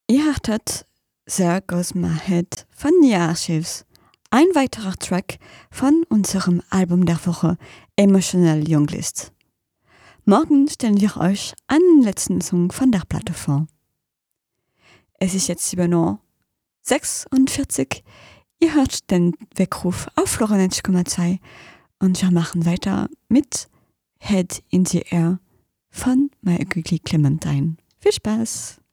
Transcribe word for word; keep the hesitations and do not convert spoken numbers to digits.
Ihr hörtet There Goes My Head von The Archives. Ein weiterer Track von unserem Album der Woche Emotional Younglist. Morgen stellen wir euch einen letzten Song von der Platte vor. Es ist jetzt sieben Uhr sechsundvierzig. Ihr hört den Weckruf auf Florianitsch Komma zwei und wir machen weiter mit Head in the Air von My Ugly Clementine. Viel Spaß!